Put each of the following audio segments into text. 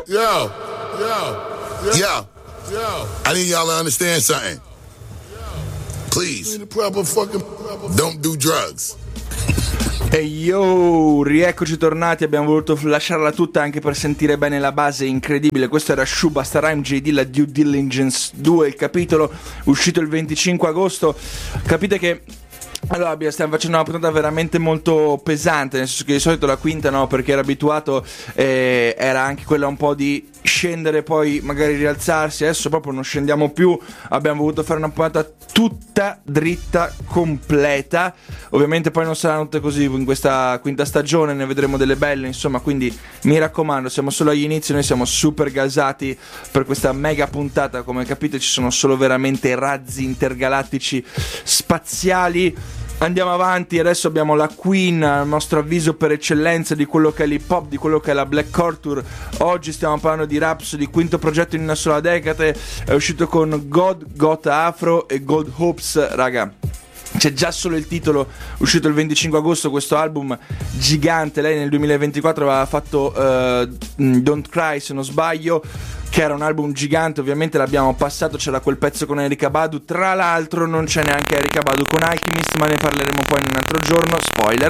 I need y'all to understand something. Please, don't do drugs. E yo, rieccoci tornati, abbiamo voluto lasciarla tutta anche per sentire bene la base incredibile. Questo era Shu, Busta Rhymes, JD, la Due Diligence 2, il capitolo uscito il 25 agosto. Capite che allora stiamo facendo una puntata veramente molto pesante, nel senso che di solito la quinta no, perché era abituato, era anche quella un po' di scendere poi magari rialzarsi. Adesso proprio non scendiamo più, abbiamo voluto fare una puntata tutta dritta, completa. Ovviamente poi non saranno tutte così in questa quinta stagione, ne vedremo delle belle, insomma, quindi mi raccomando, siamo solo agli inizi, noi siamo super gasati per questa mega puntata. Come capite ci sono solo veramente razzi intergalattici spaziali. Andiamo avanti, adesso abbiamo la Queen, a nostro avviso per eccellenza di quello che è l'hip hop, di quello che è la Black Culture. Oggi stiamo parlando di Rhapsody, quinto progetto in una sola decade, è uscito con God, Gota Afro e Gold Hopes, raga. C'è già solo il titolo, uscito il 25 agosto, questo album gigante. Lei nel 2024 aveva fatto Don't Cry, se non sbaglio, che era un album gigante. Ovviamente l'abbiamo passato, c'era quel pezzo con Erykah Badu. Tra l'altro non c'è neanche Erykah Badu con Alchemist, ma ne parleremo poi in un altro giorno, spoiler.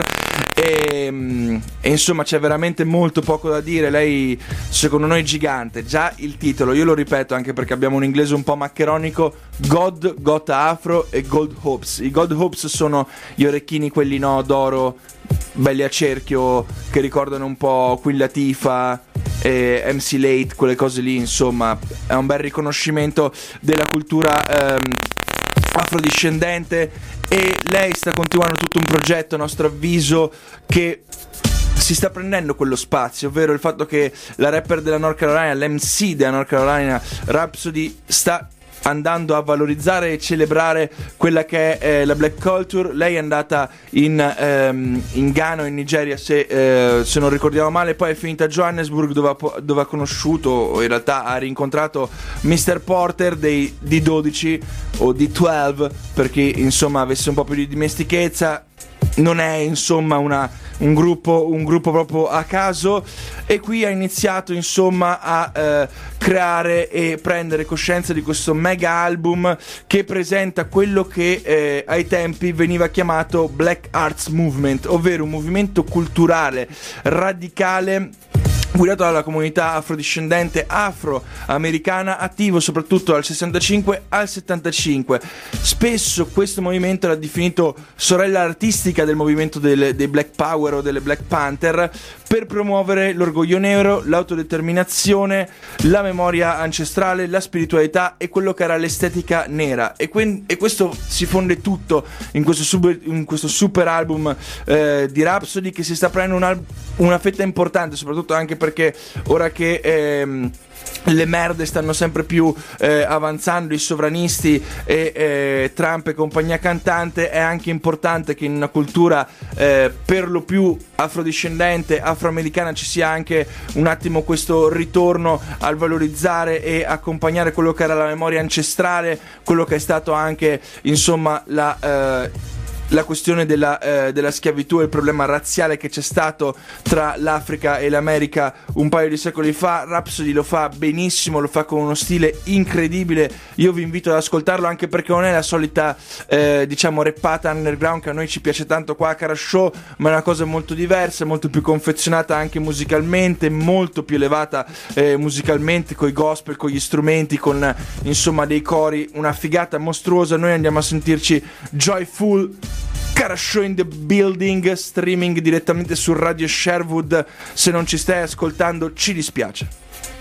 E insomma c'è veramente molto poco da dire. Lei secondo noi è gigante. Già il titolo, io lo ripeto anche perché abbiamo un inglese un po' maccheronico: God, Gota Afro e Gold Hopes. I Gold Hopes sono gli orecchini, quelli no, d'oro, belli a cerchio, che ricordano un po' Queen Latifah e MC Late, quelle cose lì. Insomma è un bel riconoscimento della cultura afrodiscendente. E lei sta continuando tutto un progetto, a nostro avviso, che si sta prendendo quello spazio, ovvero il fatto che la rapper della North Carolina, l'MC della North Carolina, Rhapsody, sta andando a valorizzare e celebrare quella che è la Black Culture. Lei è andata in Ghana o in Nigeria, se non ricordiamo male, poi è finita a Johannesburg, dove ha conosciuto, o in realtà ha rincontrato Mr. Porter di 12 o di 12, perché insomma avesse un po' più di dimestichezza. Non è insomma un gruppo proprio a caso, e qui ha iniziato insomma a creare e prendere coscienza di questo mega album che presenta quello che ai tempi veniva chiamato Black Arts Movement, ovvero un movimento culturale radicale guidato dalla comunità afrodiscendente afroamericana, attivo soprattutto dal 65 al 75. Spesso questo movimento era definito sorella artistica del movimento dei Black Power o delle Black Panther, per promuovere l'orgoglio nero, l'autodeterminazione, la memoria ancestrale, la spiritualità e quello che era l'estetica nera. E questo si fonde tutto in questo super album di Rhapsody, che si sta prendendo una fetta importante, soprattutto anche perché ora che le merde stanno sempre più avanzando, i sovranisti e Trump e compagnia cantante, è anche importante che in una cultura per lo più afrodiscendente, afroamericana, ci sia anche un attimo questo ritorno al valorizzare e accompagnare quello che era la memoria ancestrale, quello che è stato anche insomma la questione della schiavitù e il problema razziale che c'è stato tra l'Africa e l'America un paio di secoli fa. Rhapsody lo fa benissimo, lo fa con uno stile incredibile. Io vi invito ad ascoltarlo, anche perché non è la solita diciamo rappata underground che a noi ci piace tanto qua a Cara Show, ma è una cosa molto diversa, molto più confezionata anche musicalmente, molto più elevata musicalmente, coi gospel, con gli strumenti, con insomma dei cori, una figata mostruosa. Noi andiamo a sentirci Joyful. Cara Show in the building, streaming direttamente su Radio Sherwood. Se non ci stai ascoltando ci dispiace.